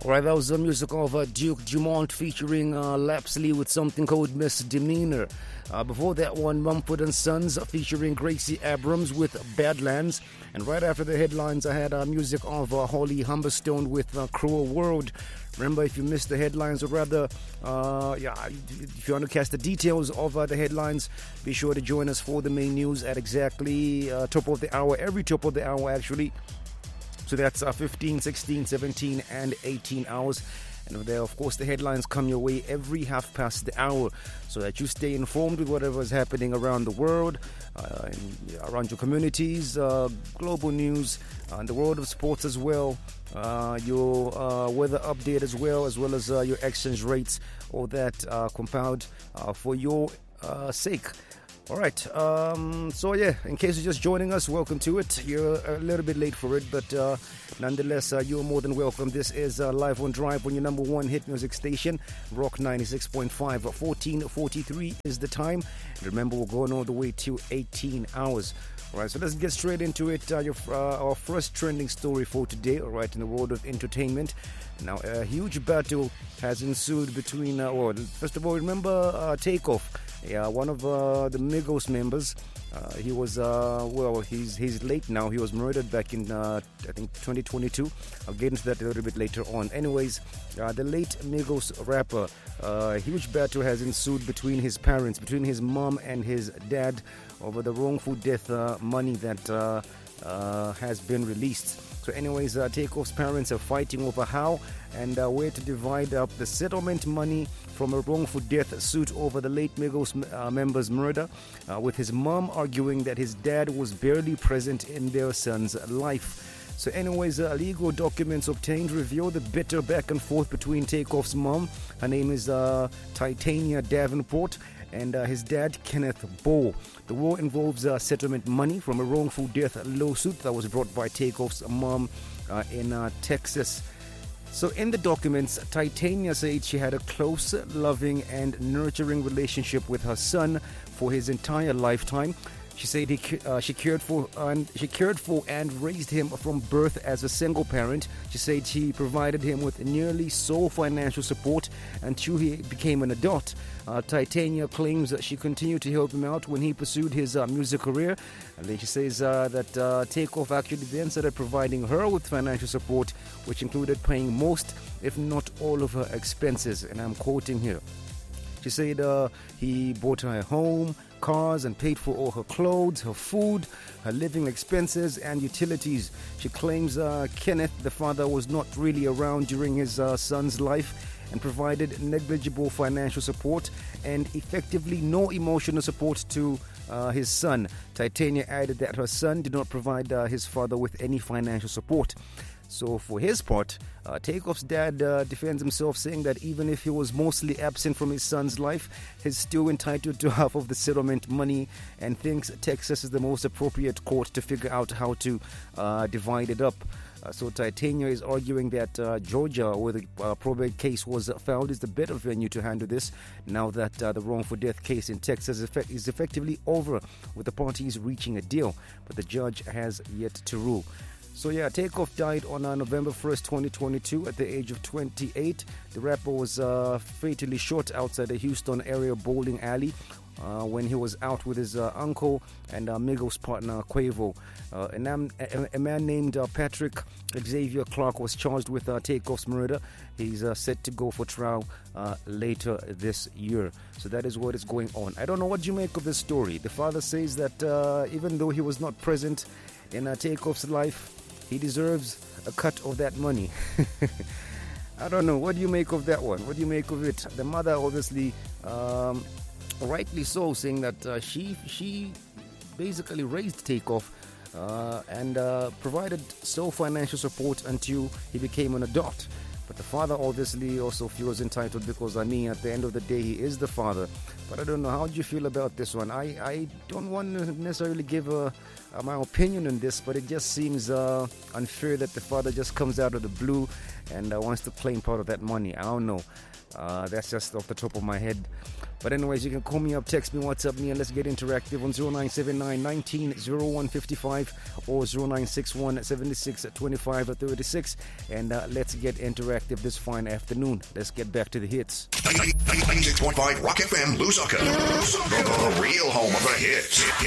Alright, that was the music of Duke Dumont featuring Lapsley with something called Misdemeanor. Before that one, Mumford & Sons featuring Gracie Abrams with Badlands. And right after the headlines, I had music of Holly Humberstone with Cruel World. Remember, if you missed the headlines, or rather, if you want to catch the details of the headlines, be sure to join us for the main news at exactly top of the hour, every top of the hour actually. So that's 15, 16, 17, and 18 hours. And there, of course, the headlines come your way every half past the hour so that you stay informed with whatever is happening around the world, around your communities, global news, and the world of sports as well, your weather update as well as your exchange rates, all that compiled for your sake. All right, so yeah, in case you're just joining us, welcome to it. You're a little bit late for it, but nonetheless, you're more than welcome. This is Live on Drive on your number one hit music station, Rock 96.5. 14:43 is the time. And remember, we're going all the way to 18 hours. All right, so let's get straight into it. Our first trending story for today, all right, in the world of entertainment. Now, a huge battle has ensued between, first of all, remember Takeoff, one of the Migos members. He was, he's late now. He was murdered back in, I think, 2022. I'll get into that a little bit later on. Anyways, the late Migos rapper, a huge battle has ensued between his parents, between his mom and his dad, over the wrongful death money that has been released. So anyways, Takeoff's parents are fighting over how and where to divide up the settlement money from a wrongful death suit over the late Migos member's murder, with his mom arguing that his dad was barely present in their son's life. So anyways, legal documents obtained reveal the bitter back and forth between Takeoff's mom, her name is Titania Davenport, and his dad, Kenneth Bowe. The war involves settlement money from a wrongful death lawsuit that was brought by Takeoff's mom in Texas. So in the documents, Titania said she had a close, loving, and nurturing relationship with her son for his entire lifetime. She said she cared for and raised him from birth as a single parent. She said she provided him with nearly sole financial support until he became an adult. Titania claims that she continued to help him out when he pursued his music career. And then she says that Takeoff actually then started providing her with financial support, which included paying most, if not all, of her expenses. And I'm quoting here. She said he bought her a home, cars, and paid for all her clothes, her food, her living expenses, and utilities. She claims Kenneth, the father, was not really around during his son's life and provided negligible financial support and effectively no emotional support to his son. Titania added that her son did not provide his father with any financial support. So for his part, Takeoff's dad defends himself, saying that even if he was mostly absent from his son's life, he's still entitled to half of the settlement money and thinks Texas is the most appropriate court to figure out how to divide it up. So Titania is arguing that Georgia, where the probate case was filed, is the better venue to handle this, now that the wrongful death case in Texas is effectively over, with the parties reaching a deal, but the judge has yet to rule. So yeah, Takeoff died on November 1st, 2022 at the age of 28. The rapper was fatally shot outside the Houston area bowling alley when he was out with his uncle and Migos partner Quavo. A man named Patrick Xavier Clark was charged with Takeoff's murder. He's set to go for trial later this year. So that is what is going on. I don't know what you make of this story. The father says that even though he was not present in Takeoff's life, he deserves a cut of that money. I don't know. What do you make of that one? What do you make of it? The mother, obviously, rightly so, saying that she basically raised Takeoff and provided sole financial support until he became an adult. But the father obviously also feels entitled because, I mean, at the end of the day, he is the father. But I don't know. How do you feel about this one? I don't want to necessarily give a my opinion on this, but it just seems unfair that the father just comes out of the blue and wants to claim part of that money. I don't know. That's just off the top of my head. But anyways, you can call me up, text me, WhatsApp me, and let's get interactive on 0979 19 0155 or 0961 76 25 36. And let's get interactive this fine afternoon. Let's get back to the hits. 96.5 Rock FM, Lusaka. The real home of the hits.